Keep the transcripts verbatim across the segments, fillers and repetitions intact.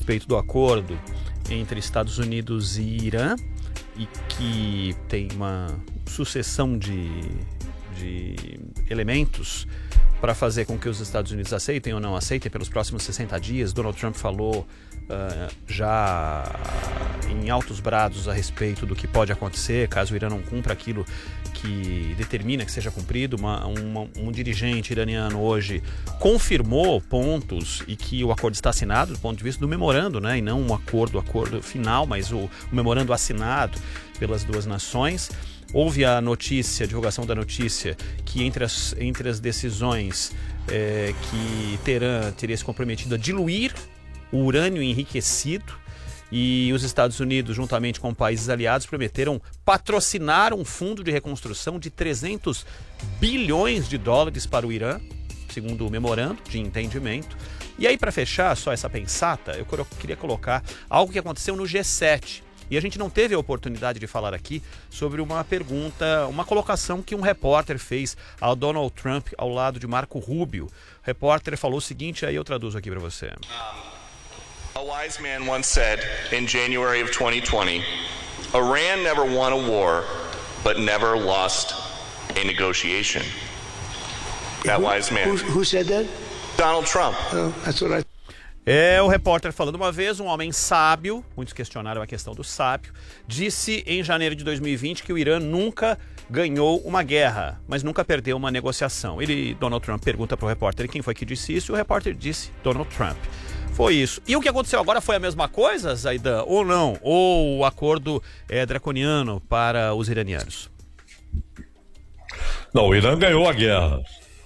respeito do acordo entre Estados Unidos e Irã, e que tem uma sucessão de, de elementos para fazer com que os Estados Unidos aceitem ou não aceitem pelos próximos sessenta dias. Donald Trump falou uh, já em altos brados a respeito do que pode acontecer caso o Irã não cumpra aquilo que determina que seja cumprido. Uma, uma, um dirigente iraniano hoje confirmou pontos e que o acordo está assinado do ponto de vista do memorando, né? E não um acordo, acordo final, mas o, o memorando assinado pelas duas nações. Houve a notícia, a divulgação da notícia, que entre as, entre as decisões é, que Teherã teria se comprometido a diluir o urânio enriquecido, e os Estados Unidos, juntamente com países aliados, prometeram patrocinar um fundo de reconstrução de trezentos bilhões de dólares para o Irã, segundo o memorando de entendimento. E aí, para fechar só essa pensata, eu queria colocar algo que aconteceu no G sete. E a gente não teve a oportunidade de falar aqui sobre uma pergunta, uma colocação que um repórter fez ao Donald Trump ao lado de Marco Rubio. O repórter falou o seguinte, aí eu traduzo aqui para você. A wise man once said in January of twenty twenty, Iran never won a war, but never lost a negotiation. That who, wise man. Who, who said that? Donald Trump. Oh, that's what I... É o repórter falando uma vez, um homem sábio, muitos questionaram a questão do sábio, disse em janeiro de dois mil e vinte que o Irã nunca ganhou uma guerra, mas nunca perdeu uma negociação. Ele, Donald Trump, pergunta para o repórter quem foi que disse isso, e o repórter disse Donald Trump. Foi isso. E o que aconteceu agora foi a mesma coisa, Zaidan, ou não? Ou o acordo é draconiano para os iranianos? Não, o Irã ganhou a guerra.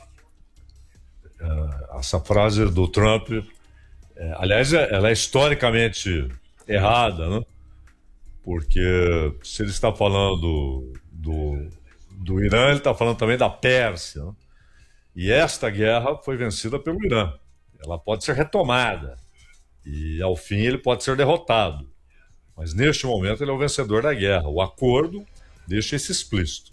Essa frase do Trump... É, aliás, ela é historicamente errada, né? Porque se ele está falando do, do Irã, ele está falando também da Pérsia, né? E esta guerra foi vencida pelo Irã. Ela pode ser retomada e, ao fim, ele pode ser derrotado. Mas, neste momento, ele é o vencedor da guerra. O acordo deixa isso explícito.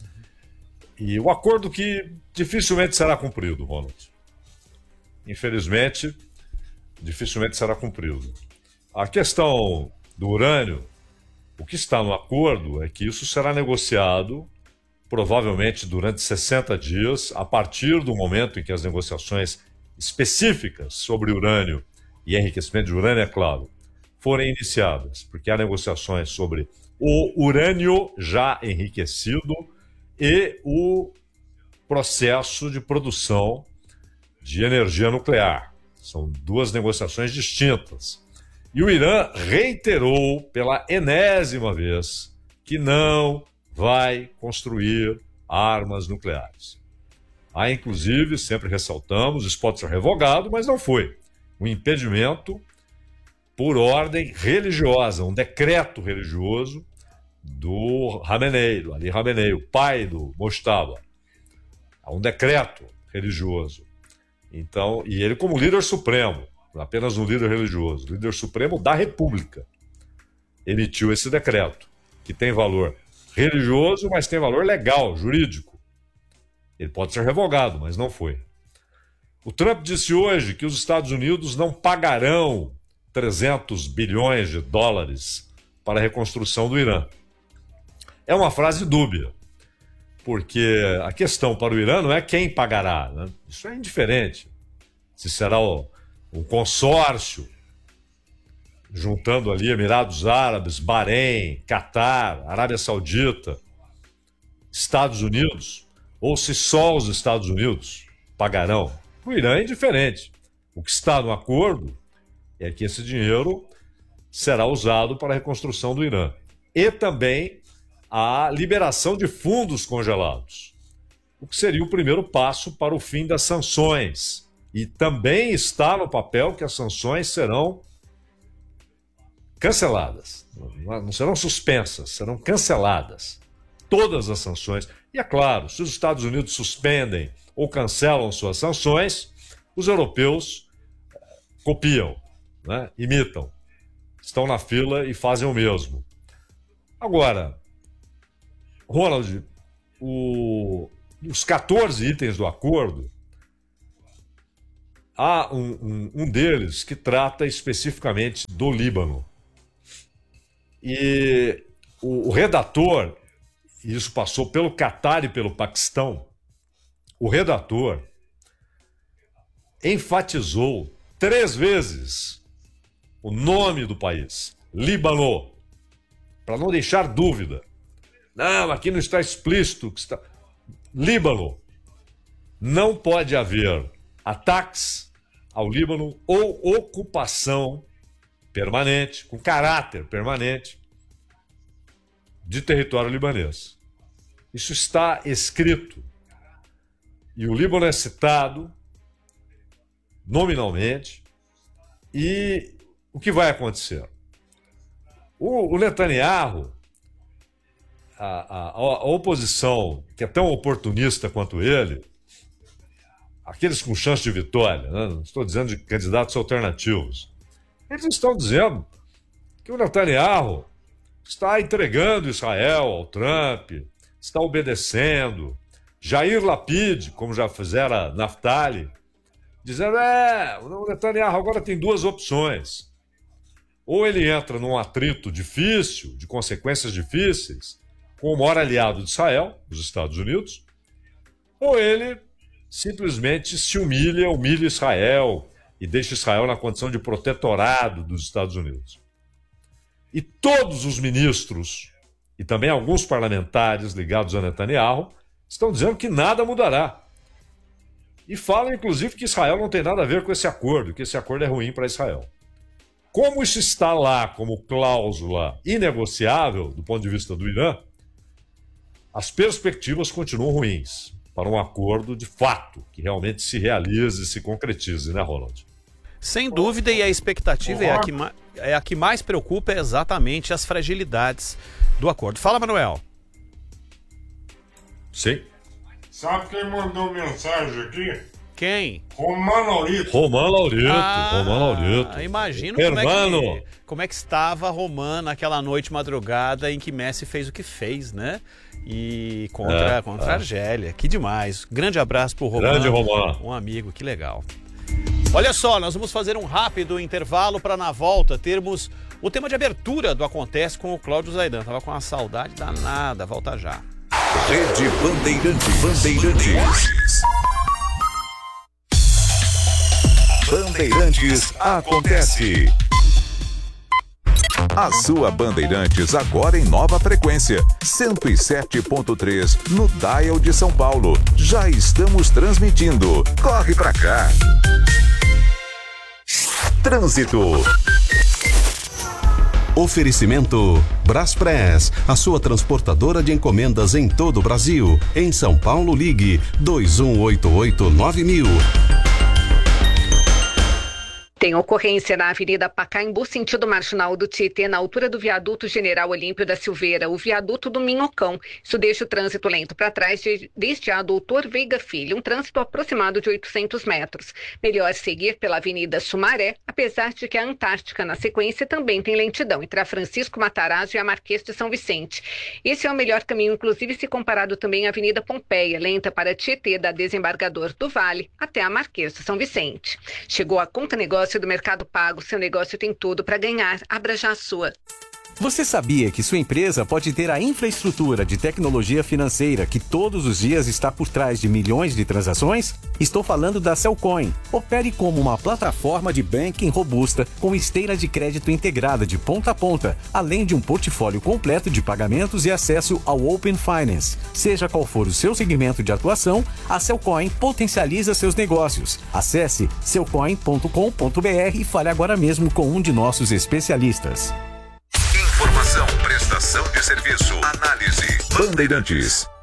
E o acordo que dificilmente será cumprido, Ronald. Infelizmente... dificilmente será cumprido. A questão do urânio, o que está no acordo é que isso será negociado provavelmente durante sessenta dias, a partir do momento em que as negociações específicas sobre urânio e enriquecimento de urânio, é claro, forem iniciadas, porque há negociações sobre o urânio já enriquecido e o processo de produção de energia nuclear. São duas negociações distintas. E o Irã reiterou pela enésima vez que não vai construir armas nucleares. Há, inclusive, sempre ressaltamos, isso pode ser revogado, mas não foi. Um impedimento por ordem religiosa, um decreto religioso do Khamenei, do Ali Khamenei, o pai do Mojtaba. Há um decreto religioso. Então, e ele como líder supremo, apenas um líder religioso, líder supremo da República, emitiu esse decreto, que tem valor religioso, mas tem valor legal, jurídico. Ele pode ser revogado, mas não foi. O Trump disse hoje que os Estados Unidos não pagarão trezentos bilhões de dólares para a reconstrução do Irã. É uma frase dúbia. Porque a questão para o Irã não é quem pagará, né? Isso é indiferente. Se será o, um consórcio, juntando ali Emirados Árabes, Bahrein, Catar, Arábia Saudita, Estados Unidos, ou se só os Estados Unidos pagarão. O Irã é indiferente. O que está no acordo é que esse dinheiro será usado para a reconstrução do Irã. E também a liberação de fundos congelados, o que seria o primeiro passo para o fim das sanções. E também está no papel que as sanções serão canceladas, não serão suspensas, serão canceladas. Todas as sanções. E é claro, se os Estados Unidos suspendem ou cancelam suas sanções, os europeus copiam, né? Imitam, estão na fila e fazem o mesmo. Agora, Ronald, o, os quatorze itens do acordo, há um, um, um deles que trata especificamente do Líbano. E o, o redator, e isso passou pelo Catar e pelo Paquistão, o redator enfatizou três vezes o nome do país, Líbano, para não deixar dúvida. Não, aqui não está explícito que está... Líbano. Não pode haver ataques ao Líbano ou ocupação permanente, com caráter permanente, de território libanês. Isso está escrito. E o Líbano é citado nominalmente. E o que vai acontecer? O, o Netanyahu, a, a, a oposição, que é tão oportunista quanto ele, aqueles com chance de vitória, né? Não estou dizendo de candidatos alternativos, eles estão dizendo que o Netanyahu está entregando Israel ao Trump, está obedecendo. Jair Lapid, como já fizera Naftali, dizendo, é, o Netanyahu agora tem duas opções. Ou ele entra num atrito difícil, de consequências difíceis, com o maior aliado de Israel, os Estados Unidos, ou ele simplesmente se humilha, humilha Israel e deixa Israel na condição de protetorado dos Estados Unidos. E todos os ministros, e também alguns parlamentares ligados a Netanyahu, estão dizendo que nada mudará. E falam, inclusive, que Israel não tem nada a ver com esse acordo, que esse acordo é ruim para Israel. Como isso está lá como cláusula inegociável do ponto de vista do Irã, as perspectivas continuam ruins para um acordo de fato, que realmente se realize e se concretize, né, Ronald? Sem dúvida, e a expectativa é a, que ma- é a que mais preocupa é exatamente as fragilidades do acordo. Fala, Manuel. Sim. Sabe quem mandou mensagem aqui? Quem? Romano Laurito. Romano Laurito. Ah, Romano Laurito. Imagino como é, que, como é que estava Romano naquela noite madrugada em que Messi fez o que fez, né? E contra, é, contra é. a Argélia. Que demais. Grande abraço pro Romano. Grande Romano. Um amigo, que legal. Olha só, nós vamos fazer um rápido intervalo para na volta termos o tema de abertura do Acontece com o Cláudio Zaidan. Tava com uma saudade danada. Volta já. Rede Bandeirantes. Bandeirantes. Bandeirantes Acontece. A sua Bandeirantes agora em nova frequência, cento e sete ponto três no Dial de São Paulo. Já estamos transmitindo. Corre pra cá. Trânsito. Oferecimento Braspress, a sua transportadora de encomendas em todo o Brasil. Em São Paulo, ligue dois um oito oito nove mil. Tem ocorrência na Avenida Pacaembu, sentido marginal do Tietê, na altura do viaduto General Olímpio da Silveira, o viaduto do Minhocão. Isso deixa o trânsito lento para trás de, desde a Doutor Veiga Filho, um trânsito aproximado de oitocentos metros. Melhor seguir pela Avenida Sumaré, apesar de que a Antártica, na sequência, também tem lentidão entre a Francisco Matarazzo e a Marquês de São Vicente. Esse é o melhor caminho, inclusive se comparado também à Avenida Pompeia, lenta para Tietê, da Desembargador do Vale até a Marquês de São Vicente. Chegou a Conta Negócio do Mercado Pago, seu negócio tem tudo para ganhar. Abra já a sua. Você sabia que sua empresa pode ter a infraestrutura de tecnologia financeira que todos os dias está por trás de milhões de transações? Estou falando da Cellcoin. Opere como uma plataforma de banking robusta com esteira de crédito integrada de ponta a ponta, além de um portfólio completo de pagamentos e acesso ao Open Finance. Seja qual for o seu segmento de atuação, a Cellcoin potencializa seus negócios. Acesse cellcoin ponto com ponto b r e fale agora mesmo com um de nossos especialistas. Informação, prestação de serviço, análise. Bandeirantes.